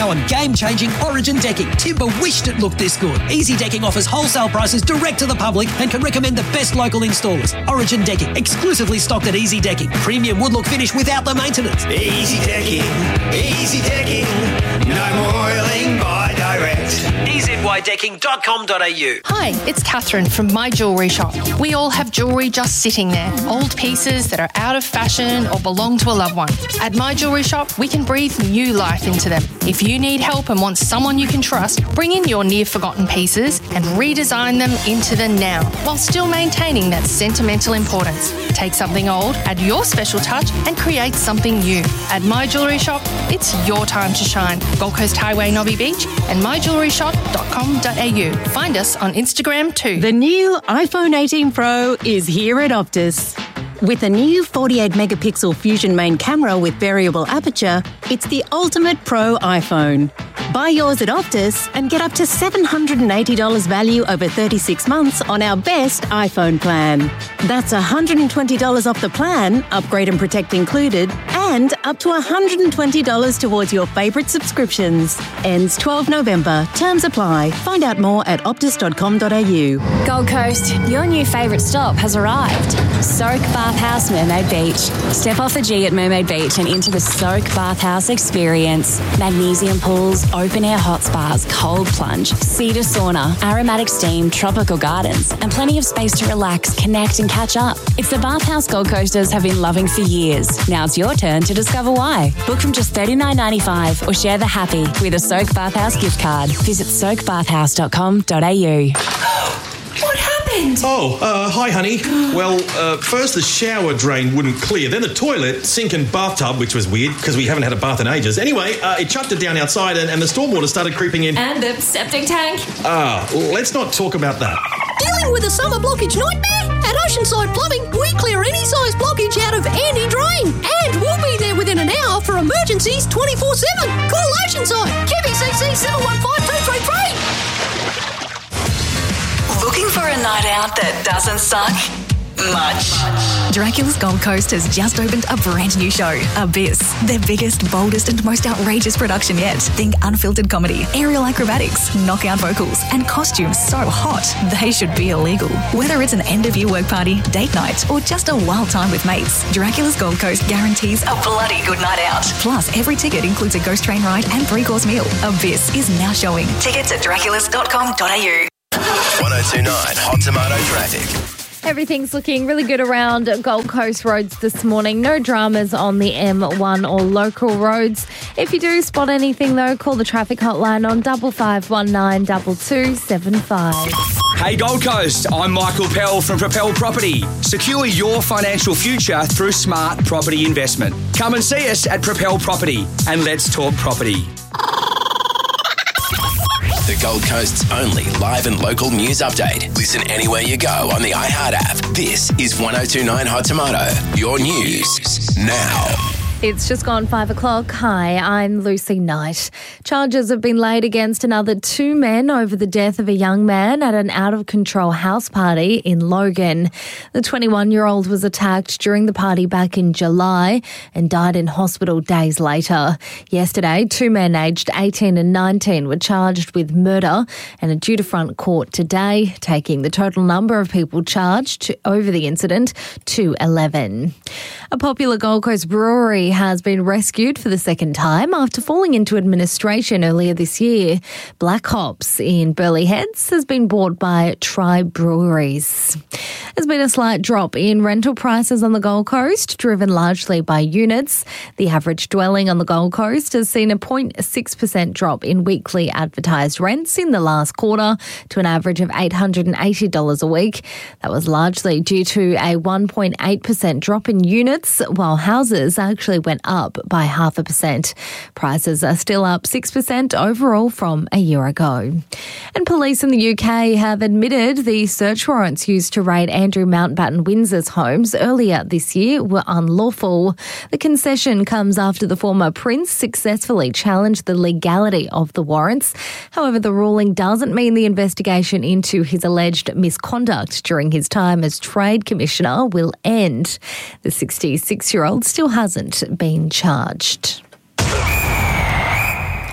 all-new game-changing Origin decking. Timber wished it looked this good. Easy Decking offers wholesale prices direct to the public and can recommend the best local installers. Origin Decking, exclusively stocked at Easy Decking. Premium wood look finish without the maintenance. Easy Decking, no more oiling by direct. EZYDecking.com.au. Hi, it's Catherine from My Jewellery Shop. We all have jewellery just sitting there, old pieces that are out of fashion or belong to a loved one. At My Jewellery Shop, we can breathe new life into them. If you need help and want someone you can trust, bring in your near-forgotten pieces and redesign them into the now, while still maintaining that sentimental importance. Take something old, add your special touch, and create something new. At My Jewellery Shop, it's your time to shine. Gold Coast Highway, Nobby Beach, and myjewelleryshop.com.au. Find us on Instagram too. The new iPhone 18 Pro is here at Optus. With a new 48-megapixel Fusion main camera with variable aperture, it's the ultimate pro iPhone. Buy yours at Optus and get up to $780 value over 36 months on our best iPhone plan. That's $120 off the plan, upgrade and protect included, and up to $120 towards your favourite subscriptions. Ends 12 November. Terms apply. Find out more at optus.com.au. Gold Coast, your new favourite stop has arrived. Soak Bathhouse Mermaid Beach. Step off the G at Mermaid Beach and into the Soak Bathhouse experience. Magnesium pools, open air hot spas, cold plunge, cedar sauna, aromatic steam, tropical gardens, and plenty of space to relax, connect and catch up. It's the bathhouse Gold Coasters have been loving for years. Now it's your turn to discover why. Book from just $39.95 or share the happy with a Soak Bathhouse gift card. Visit soakbathhouse.com.au. What happened? Hi, honey. Well, first the shower drain wouldn't clear. Then the toilet, sink and bathtub, which was weird because we haven't had a bath in ages. Anyway, it chucked it down outside and the stormwater started creeping in. And the septic tank? Let's not talk about that. Dealing with a summer blockage nightmare? At Oceanside Plumbing, we clear any size blockage out of any drain. And we'll be there within an hour for emergencies 24/7. Call Oceanside. QBCC 715233. Looking for a night out that doesn't suck? Much. Dracula's Gold Coast has just opened a brand new show, Abyss. Their biggest, boldest and most outrageous production yet. Think unfiltered comedy, aerial acrobatics, knockout vocals and costumes so hot they should be illegal. Whether it's an end-of-year work party, date night or just a wild time with mates, Dracula's Gold Coast guarantees a bloody good night out. Plus, every ticket includes a ghost train ride and 3-course meal. Abyss is now showing. Tickets at draculas.com.au. 1029 Hot Tomato Traffic. Everything's looking really good around Gold Coast roads this morning. No dramas on the M1 or local roads. If you do spot anything, though, call the traffic hotline on 5519 2275. Hey Gold Coast, I'm Michael Pell from Propel Property. Secure your financial future through smart property investment. Come and see us at Propel Property and let's talk property. The Gold Coast's only live and local news update. Listen anywhere you go on the iHeart app. This is 1029 Hot Tomato, your news now. It's just gone 5 o'clock. Hi, I'm Lucy Knight. Charges have been laid against another 2 men over the death of a young man at an out-of-control house party in Logan. The 21-year-old was attacked during the party back in July and died in hospital days later. Yesterday, 2 men aged 18 and 19 were charged with murder and are due to front court today, taking the total number of people charged over the incident to 11. A popular Gold Coast brewery has been rescued for the second time after falling into administration earlier this year. Black Hops in Burleigh Heads has been bought by Tribe Breweries. There's been a slight drop in rental prices on the Gold Coast, driven largely by units. The average dwelling on the Gold Coast has seen a 0.6% drop in weekly advertised rents in the last quarter to an average of $880 a week. That was largely due to a 1.8% drop in units, while houses actually went up by 0.5%. Prices are still up 6% overall from a year ago. And police in the UK have admitted the search warrants used to raid Andrew Mountbatten Windsor's homes earlier this year were unlawful. The concession comes after the former Prince successfully challenged the legality of the warrants. However, the ruling doesn't mean the investigation into his alleged misconduct during his time as Trade Commissioner will end. The 66-year-old still hasn't been charged.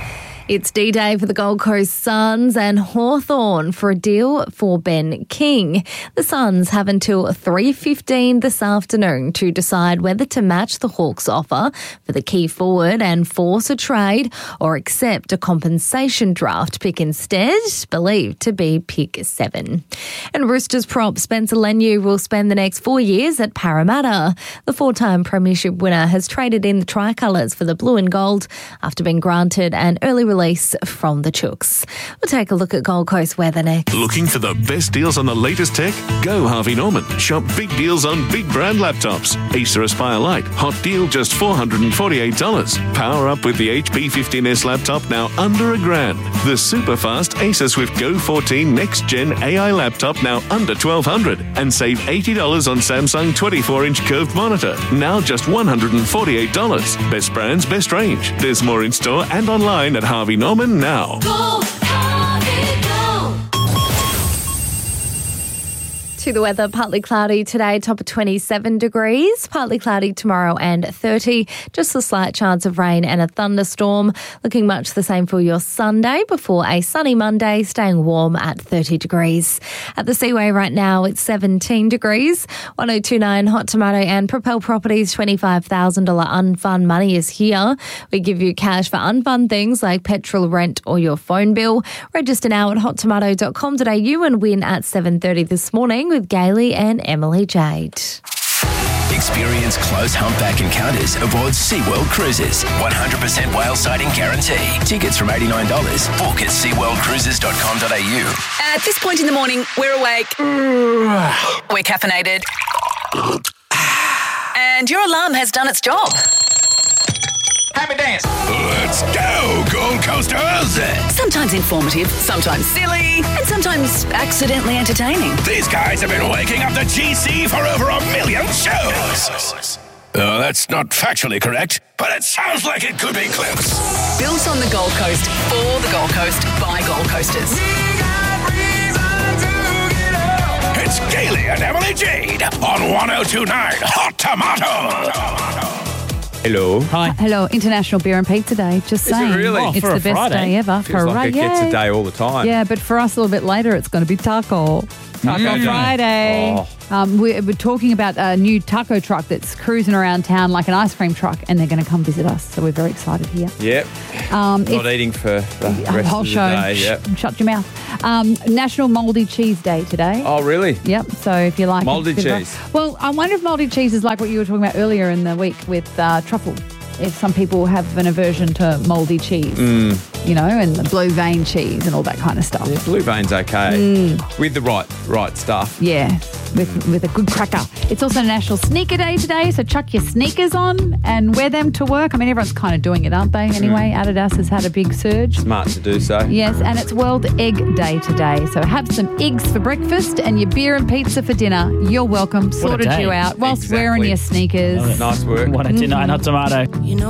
It's D-Day for the Gold Coast Suns and Hawthorn for a deal for Ben King. The Suns have until 3:15 this afternoon to decide whether to match the Hawks' offer for the key forward and force a trade or accept a compensation draft pick instead, believed to be pick 7. And Roosters prop Spencer Leniu will spend the next 4 years at Parramatta. The 4-time premiership winner has traded in the tricolours for the blue and gold after being granted an early release from the Chooks. We'll take a look at Gold Coast weather next. Looking for the best deals on the latest tech? Go Harvey Norman. Shop big deals on big brand laptops. Acer Aspire Lite, hot deal just $448. Power up with the HP 15S laptop now under $1,000. The super fast Acer Swift Go 14 Next Gen AI laptop now under $1,200. And save $80 on Samsung 24-inch curved monitor, now just $148. Best brands, best range. There's more in store and online at Harvey Norman now. To the weather, partly cloudy today, top of 27 degrees, partly cloudy tomorrow and 30. Just a slight chance of rain and a thunderstorm. Looking much the same for your Sunday before a sunny Monday, staying warm at 30 degrees. At the Seaway right now, it's 17 degrees. 1029 Hot Tomato and Propel Properties $25,000 unfun money is here. We give you cash for unfun things like petrol, rent or your phone bill. Register now at hottomato.com.au and win at 7:30 this morning with Gailey and Emily Jade. Experience close humpback encounters aboard SeaWorld Cruises. 100% whale sighting guarantee. Tickets from $89. Book at seaworldcruises.com.au. At this point in the morning, we're awake. We're caffeinated. And your alarm has done its job. Happy dance. Let's go, Gold Coasters. Sometimes informative, sometimes silly, and sometimes accidentally entertaining. These guys have been waking up the GC for over 1 million shows. That's not factually correct, but it sounds like it could be close. Built on the Gold Coast, for the Gold Coast, by Gold Coasters. It's Gailey and Emily Jade on 1029 Hot Tomato. Hello. Hi. Hello, International Beer and Pizza Day. Just saying. Is it really? It's for the a best Friday. day ever. Feels for like it gets a day all the time. Yeah, but for us a little bit later, it's going to be Taco Friday. Oh. We're talking about a new taco truck that's cruising around town like an ice cream truck, and they're going to come visit us. So we're very excited here. Yep. Not eating for the rest whole of the show. day. Yep. Shut your mouth. National Mouldy Cheese Day today. Oh, really? Yep. So if you like Mouldy a bit of cheese. well, I wonder if mouldy cheese is like what you were talking about earlier in the week with truffle. If some people have an aversion to mouldy cheese, you know, and the blue vein cheese and all that kind of stuff. Yeah, blue vein's okay with the right stuff. Yeah, with a good cracker. It's also National Sneaker Day today, so chuck your sneakers on and wear them to work. I mean, everyone's kind of doing it, aren't they? Anyway, Adidas has had a big surge. Smart to do so. Yes, and it's World Egg Day today, so have some eggs for breakfast and your beer and pizza for dinner. You're welcome. Sorted you out whilst wearing your sneakers. Nice work. 1029 Hot Tomato.